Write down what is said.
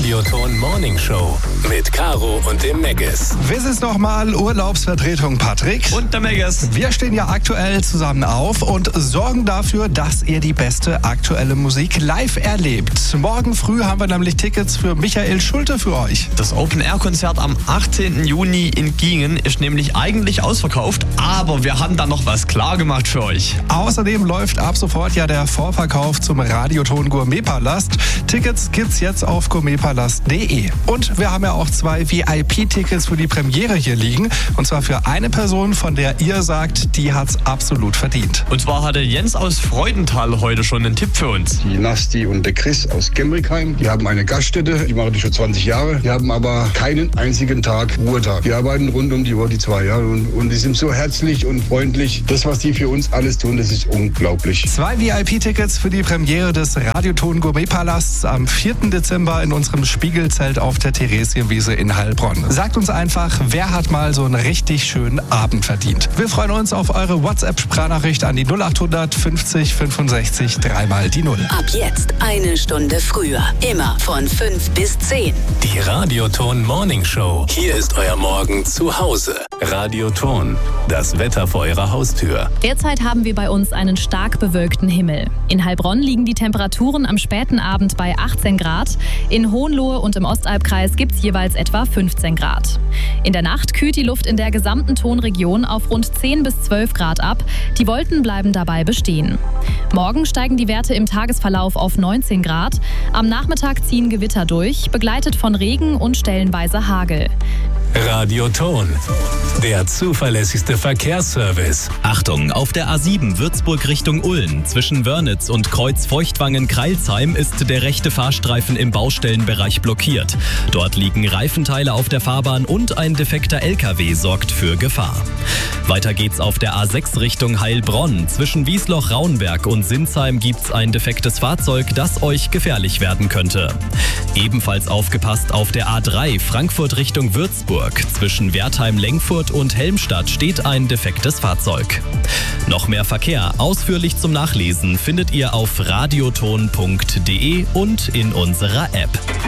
Radioton Morning Show mit Caro und dem Megges. Wir sind nochmal Urlaubsvertretung Patrick. Und der Megges. Wir stehen ja aktuell zusammen auf und sorgen dafür, dass ihr die beste aktuelle Musik live erlebt. Morgen früh haben wir nämlich Tickets für Michael Schulte für euch. Das Open-Air-Konzert am 18. Juni in Giengen ist nämlich eigentlich ausverkauft, aber wir haben da noch was klar gemacht für euch. Außerdem läuft ab sofort ja der Vorverkauf zum Radioton Gourmetpalast. Tickets gibt's jetzt auf gourmetpalast.de. Und wir haben ja auch 2 VIP-Tickets für die Premiere hier liegen. Und zwar für eine Person, von der ihr sagt, die hat's absolut verdient. Und zwar hatte Jens aus Freudenthal heute schon einen Tipp für uns. Die Nasti und der Chris aus Gemrickheim, die haben eine Gaststätte, die machen die schon 20 Jahre. Die haben aber keinen einzigen Tag Ruhetag. Die arbeiten rund um die Uhr, die 2 Jahre. Und die sind so herzlich und freundlich. Das, was die für uns alles tun, das ist unglaublich. 2 VIP-Tickets für die Premiere des Radioton Gourmetpalasts am 4. Dezember in unserem Spiegelzelt auf der Theresienwiese in Heilbronn. Sagt uns einfach, wer hat mal so einen richtig schönen Abend verdient. Wir freuen uns auf eure WhatsApp-Sprachnachricht an die 0800 50 65 3 die 0. Ab jetzt 1 Stunde früher. Immer von 5 bis 10. Die Radioton Morning Show. Hier ist euer Morgen zu Hause. Radioton. Das Wetter vor eurer Haustür. Derzeit haben wir bei uns einen stark bewölkten Himmel. In Heilbronn liegen die Temperaturen am späten Abend bei 18 Grad. In Hohenlohe und im Ostalbkreis gibt es jeweils etwa 15 Grad. In der Nacht kühlt die Luft in der gesamten Tonregion auf rund 10 bis 12 Grad ab. Die Wolken bleiben dabei bestehen. Morgen steigen die Werte im Tagesverlauf auf 19 Grad. Am Nachmittag ziehen Gewitter durch, begleitet von Regen und stellenweise Hagel. Radioton. Der zuverlässigste Verkehrsservice. Achtung, auf der A7 Würzburg Richtung Ulm zwischen Wörnitz und Kreuz Feuchtwangen-Kreilsheim ist der rechte Fahrstreifen im Baustellenbereich blockiert. Dort liegen Reifenteile auf der Fahrbahn und ein defekter LKW sorgt für Gefahr. Weiter geht's auf der A6 Richtung Heilbronn. Zwischen Wiesloch-Raunberg und Sinsheim gibt's ein defektes Fahrzeug, das euch gefährlich werden könnte. Ebenfalls aufgepasst auf der A3 Frankfurt Richtung Würzburg. Zwischen Wertheim-Lengfurt und Helmstadt steht ein defektes Fahrzeug. Noch mehr Verkehr ausführlich zum Nachlesen findet ihr auf radioton.de und in unserer App.